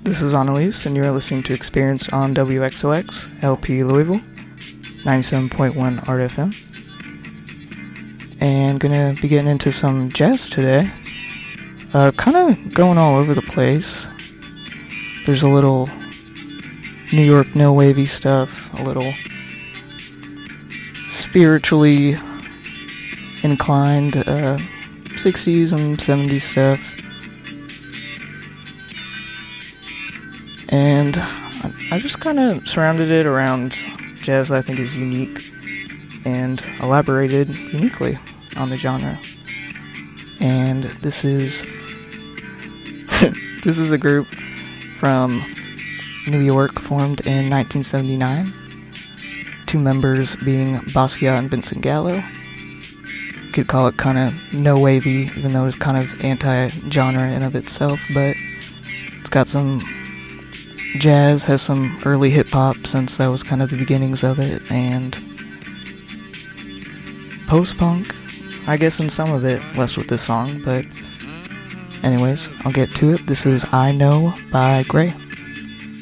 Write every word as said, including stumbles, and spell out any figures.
This is Annalise, and you're listening to Experience on W X O X, L P Louisville, ninety-seven point one Art F M. And gonna be getting into some jazz today. Uh, kind of going all over the place. There's a little New York no-wavy stuff, a little spiritually inclined uh, sixties and seventies stuff. And I just kind of surrounded it around jazz that I think is unique and elaborated uniquely on the genre. And this is this is a group from New York formed in nineteen seventy-nine. Two members being Basquiat and Vincent Gallo. You could call it kind of no-wavy, even though it's kind of anti-genre in of itself, but it's got some jazz, has some early hip-hop since that was kind of the beginnings of it, and post-punk, I guess in some of it, less with this song, but anyways, I'll get to it. This is I Know by Gray.